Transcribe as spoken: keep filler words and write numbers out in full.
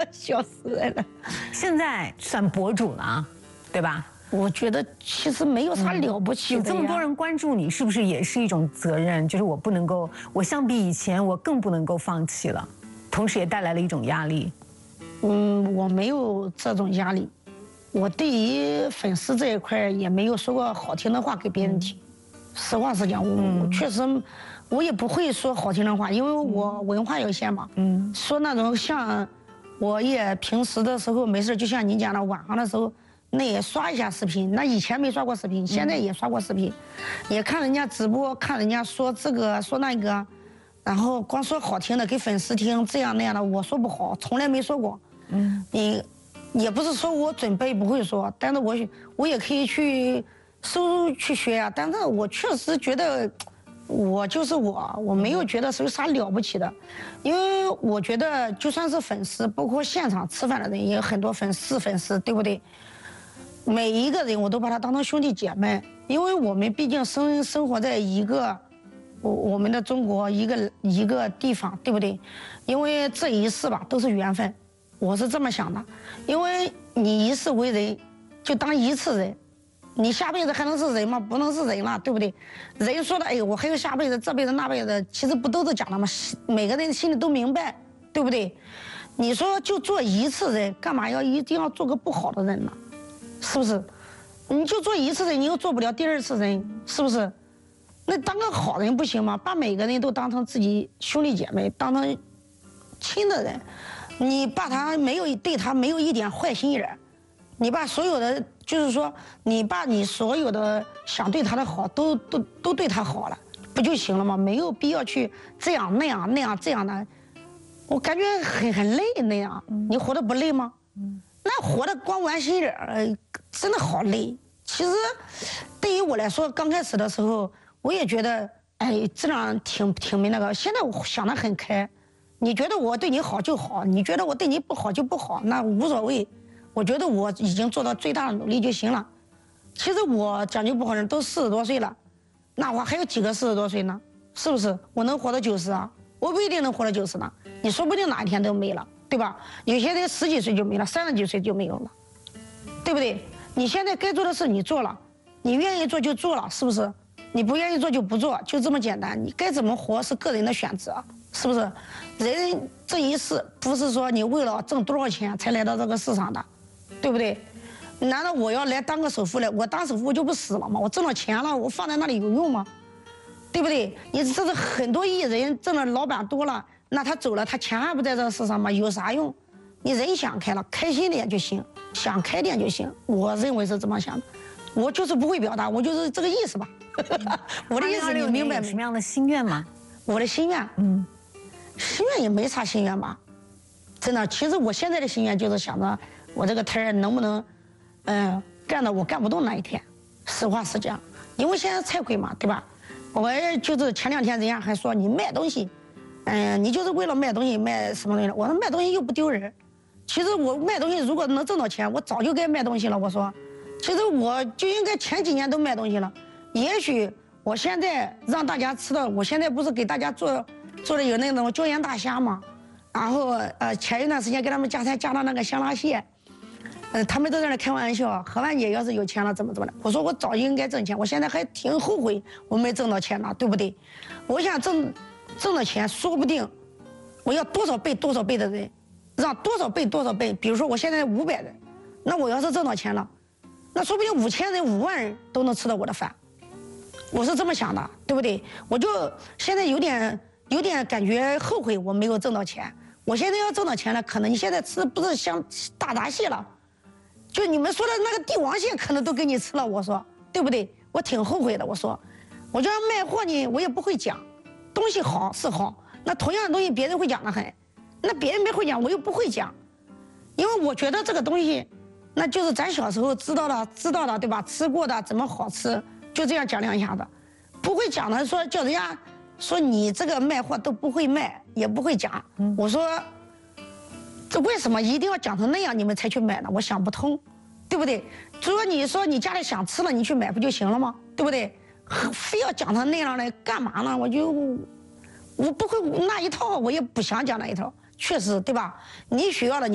笑死人了。 现在算博主了啊，对吧？ 我觉得其实没有啥了不起的、嗯、 有这么多人关注你，是不是也是一种责任？就是我不能够，我相比以前，我更不能够放弃了，同时也带来了一种压力。 嗯，我没有这种压力，我对于粉丝这一块也没有说过好听的话给别人听。嗯、实话实讲，我、嗯、我确实我也不会说好听的话，因为我文化有限嘛。嗯，说那种像我也平时的时候没事，就像你讲的，晚上的时候。那也刷一下视频，那以前没刷过视频，现在也刷过视频，嗯、也看人家直播，看人家说这个说那个，然后光说好听的给粉丝听，这样那样的，我说不好，从来没说过。嗯，你也不是说我准备不会说，但是我我也可以去收入去学呀、啊。但是我确实觉得，我就是我，我没有觉得是有啥了不起的，因为我觉得就算是粉丝，包括现场吃饭的人也有很多粉丝粉丝，对不对？每一个人我都把他当成兄弟姐妹，因为我们毕竟生生活在一个我我们的中国一个一个地方，对不对？因为这一世吧都是缘分，我是这么想的。因为你一世为人，就当一次人，你下辈子还能是人吗？不能是人了，对不对？人说的，哎，我还有下辈子，这辈子那辈子，其实不都是讲的吗？每个人心里都明白，对不对？你说就做一次人，干嘛要一定要做个不好的人呢？是不是？你就做一次人，你又做不了第二次人，是不是？那当个好人不行吗？把每个人都当成自己兄弟姐妹，当成亲的人，你把他没有对他没有一点坏心眼，你把所有的就是说，你把你所有的想对他的好都都都对他好了，不就行了吗？没有必要去这样那样那样这样的，我感觉很很累那样，你活得不累吗？嗯。那活得光玩心眼儿，真的好累。其实，对于我来说，刚开始的时候，我也觉得，哎，这样挺挺没那个。现在我想得很开，你觉得我对你好就好，你觉得我对你不好就不好，那无所谓。我觉得我已经做到最大的努力就行了。其实我讲究不好人都四十多岁了，那我还有几个四十多岁呢？是不是？我能活到九十啊？我不一定能活到九十呢，你说不定哪一天都没了。对吧？有些人十几岁就没了，三十几岁就没有了，对不对？你现在该做的事你做了，你愿意做就做了，是不是？你不愿意做就不做，就这么简单。你该怎么活是个人的选择，是不是？人这一世不是说你为了挣多少钱才来到这个世上的，对不对？难道我要来当个首富了？我当首富我就不死了吗？我挣了钱了，我放在那里有用吗？对不对？你这是很多亿人挣了，老板多了。那他走了，他钱还不在这个世上吗？有啥用？你人想开了，开心点就行，想开点就行。我认为是这么想的，我就是不会表达，我就是这个意思吧。我的意思你明白没？ 什么样的心愿吗？ 我的心愿，嗯，心愿也没啥心愿吧，真的。其实我现在的心愿就是想着我这个摊儿能不能，嗯、呃，干到我干不动那一天。实话实讲，因为现在菜贵嘛，对吧？我就是前两天人家还说你卖东西。嗯，你就是为了卖东西卖什么东西？我说卖东西又不丢人。其实我卖东西如果能挣到钱，我早就该卖东西了。我说，其实我就应该前几年都卖东西了。也许我现在让大家吃的，我现在不是给大家做做的有那种椒盐大虾吗？然后呃前一段时间给他们加菜加了那个香辣蟹，呃他们都在那开玩笑，何万姐要是有钱了怎么怎么的？我说我早就应该挣钱，我现在还挺后悔我没挣到钱呢，对不对？我想挣。挣了钱，说不定我要多少倍多少倍的人，让多少倍多少倍。比如说我现在五百人，那我要是挣到钱了，那说不定五千人、五万人都能吃到我的饭。我是这么想的，对不对？我就现在有点有点感觉后悔，我没有挣到钱。我现在要挣到钱了，可能你现在吃的不是像大闸蟹了，就你们说的那个帝王蟹，可能都给你吃了。我说对不对？我挺后悔的。我说，我就要卖货呢，我也不会讲。东西好是好，那同样的东西别人会讲的很，那别人没会讲，我又不会讲，因为我觉得这个东西，那就是咱小时候知道的，知道的，对吧？吃过的怎么好吃，就这样讲两下子，不会讲的说叫人家说你这个卖货都不会卖，也不会讲。我说，这为什么一定要讲成那样你们才去买呢？我想不通，对不对？如果你说你家里想吃了，你去买不就行了吗？对不对？非要讲成那样的干嘛呢？我就我不会那一套，我也不想讲那一套，确实对吧？你需要的你。